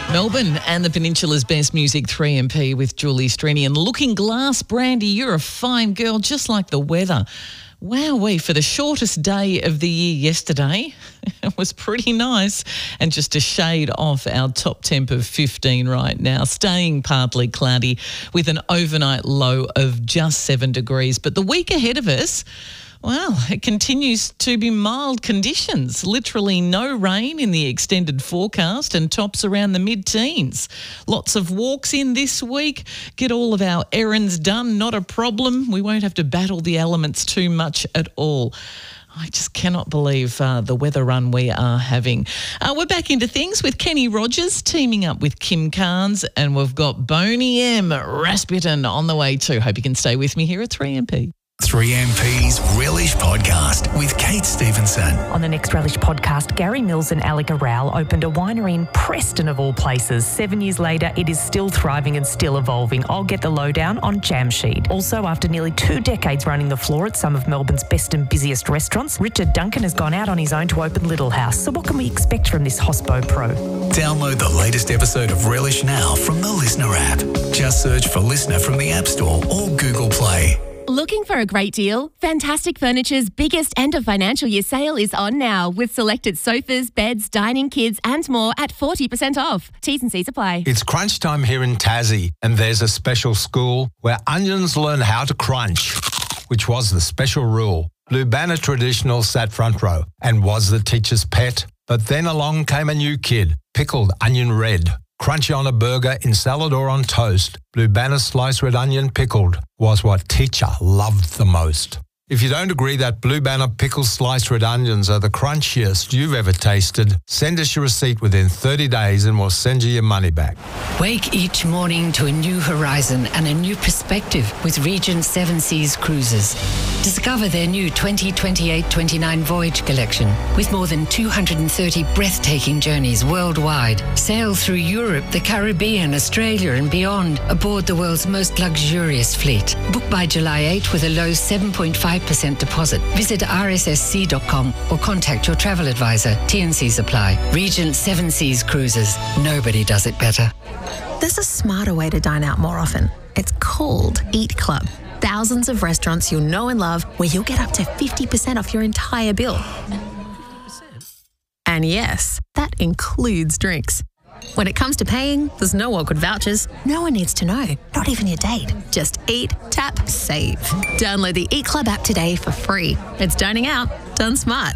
Melbourne and the Peninsula's best music, 3MP with Julie Strini. And Looking Glass, Brandy, you're a fine girl, just like the weather. Wowee, for the shortest day of the year yesterday, it was pretty nice and just a shade off our top temp of 15 right now, staying partly cloudy with an overnight low of just 7 degrees. But the week ahead of us, well, it continues to be mild conditions. Literally no rain in the extended forecast and tops around the mid-teens. Lots of walks in this week. Get all of our errands done, not a problem. We won't have to battle the elements too much at all. I just cannot believe the weather run we are having. We're back into things with Kenny Rogers teaming up with Kim Carnes, and we've got Boney M. Rasputin on the way too. Hope you can stay with me here at 3MP. 3MP's Relish Podcast with Kate Stevenson. On the next Relish Podcast, Gary Mills and Alec Rowell opened a winery in Preston of all places. 7 years later, it is still thriving and still evolving. I'll get the lowdown on Jamsheed. Also, after nearly 2 decades running the floor at some of Melbourne's best and busiest restaurants, Richard Duncan has gone out on his own to open Little House. So what can we expect from this Hospo Pro? Download the latest episode of Relish now from the Listener app. Just search for Listener from the App Store or Google Play. Looking for a great deal? Fantastic Furniture's biggest end of financial year sale is on now with selected sofas, beds, dining kits and more at 40% off. T's and C's apply. It's crunch time here in Tassie, and there's a special school where onions learn how to crunch, which was the special rule. Blue Banner Traditional sat front row and was the teacher's pet. But then along came a new kid, pickled onion red. Crunchy on a burger, in salad or on toast. Blue Banner sliced red onion pickled was what teacher loved the most. If you don't agree that Blue Banner pickled sliced red onions are the crunchiest you've ever tasted, send us your receipt within 30 days and we'll send you your money back. Wake each morning to a new horizon and a new perspective with Regent 7 Seas Cruises. Discover their new 2028-29 voyage collection with more than 230 breathtaking journeys worldwide. Sail through Europe, the Caribbean, Australia and beyond aboard the world's most luxurious fleet. Book by July 8 with a low 7.5% deposit. Visit rssc.com or contact your travel advisor. T&Cs apply. Regent 7 Seas Cruises. Nobody does it better. There's a smarter way to dine out more often. It's called Eat Club. Thousands of restaurants you'll know and love where you'll get up to 50% off your entire bill. 50%? And yes, that includes drinks. When it comes to paying, there's no awkward vouchers. No one needs to know, not even your date. Just eat, tap, save. Download the Eat Club app today for free. It's dining out, done smart.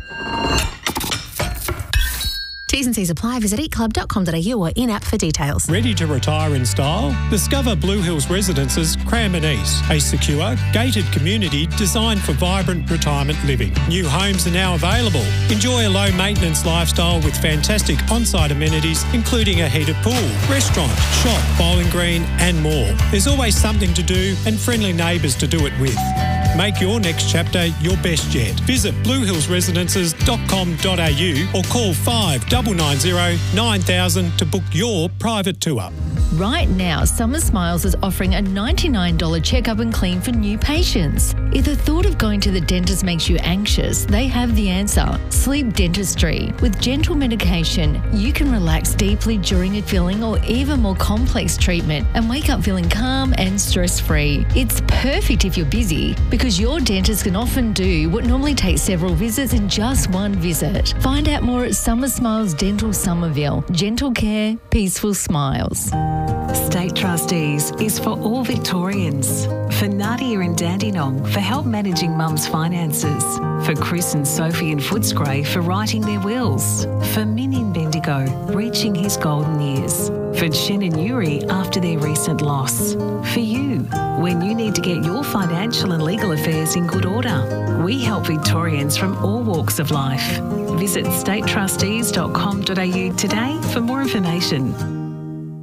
T's and C's apply. Visit eatclub.com.au or in-app for details. Ready to retire in style? Discover Blue Hills Residences Cranbourne East, a secure, gated community designed for vibrant retirement living. New homes are now available. Enjoy a low-maintenance lifestyle with fantastic on-site amenities, including a heated pool, restaurant, shop, bowling green and more. There's always something to do and friendly neighbours to do it with. Make your next chapter your best yet. Visit bluehillsresidences.com.au or call 5990 9000 to book your private tour. Right now, Summer Smiles is offering a $99 checkup and clean for new patients. If the thought of going to the dentist makes you anxious, they have the answer. Sleep Dentistry. With gentle medication, you can relax deeply during a filling or even more complex treatment and wake up feeling calm and stress-free. It's perfect if you're busy because your dentist can often do what normally takes several visits in just one visit. Find out more at Summer Smiles Dental Somerville. Gentle care, peaceful smiles. State Trustees is for all Victorians. For Nadia in Dandenong for help managing mum's finances. For Chris and Sophie in Footscray for writing their wills. For Min in Bendigo reaching his golden years. For Chen and Yuri after their recent loss. For you when you need to get your financial and legal affairs in good order. We help Victorians from all walks of life. Visit statetrustees.com.au today for more information.